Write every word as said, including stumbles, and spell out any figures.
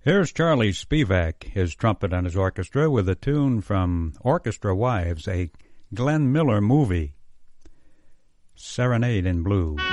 Here's Charlie Spivak, his trumpet and his orchestra, with a tune from Orchestra Wives, a Glenn Miller movie, Serenade in Blue.